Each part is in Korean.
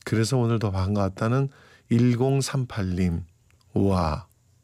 그래서 오늘 더 반가웠다는 1038님. 우와.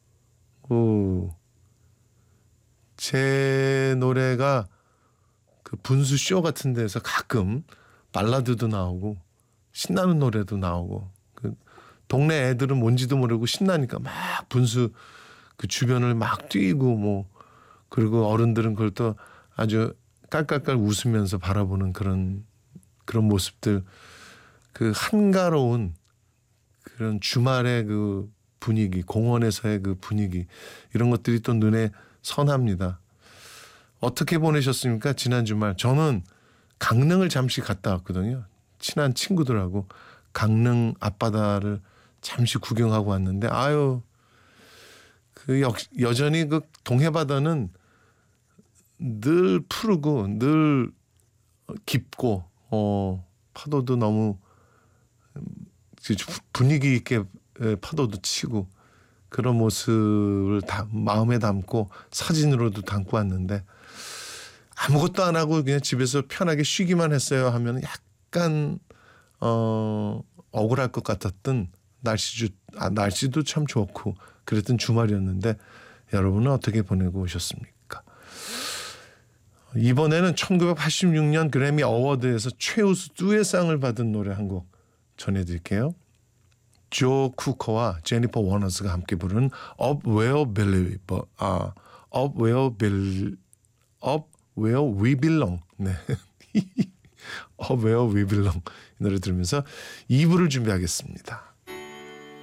제 노래가 그 분수 쇼 같은 데서 가끔 발라드도 나오고 신나는 노래도 나오고, 그 동네 애들은 뭔지도 모르고 신나니까 막 분수 그 주변을 막 뛰고 뭐, 그리고 어른들은 그걸 또 아주 깔깔깔 웃으면서 바라보는 그런 모습들, 그 한가로운 그런 주말의 그 분위기, 공원에서의 그 분위기, 이런 것들이 또 눈에 선합니다. 어떻게 보내셨습니까? 지난 주말 저는 강릉을 잠시 갔다 왔거든요. 친한 친구들하고 강릉 앞바다를 잠시 구경하고 왔는데, 아유, 그 여전히 그 동해 바다는 늘 푸르고 늘 깊고, 파도도 너무 분위기 있게 파도도 치고, 그런 모습을 마음에 담고 사진으로도 담고 왔는데, 아무것도 안 하고 그냥 집에서 편하게 쉬기만 했어요 하면 약간 억울할 것 같았던 날씨도 참 좋고 그랬던 주말이었는데, 여러분은 어떻게 보내고 오셨습니까? 이번에는 1986년 그래미 어워드에서 최우수 듀엣상을 받은 노래 한 곡 전해드릴게요. 조 쿠커와 제니퍼 워너스가 함께 부른 Up Where We Belong. 네. Up Where We Belong, 이 노래 들으면서 2부를 준비하겠습니다.